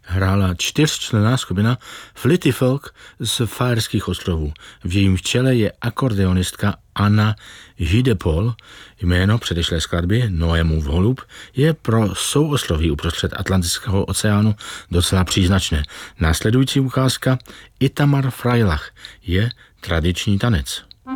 hrála 4členná skupina Flitty Folk z Faerských ostrovů. V jejím čele je akordeonistka Anna Hidepol. Jméno předešlé skladby Noémův holub je pro souostroví uprostřed Atlantického oceánu docela příznačné. Následující ukázka Itamar Frajlach je tradiční tanec.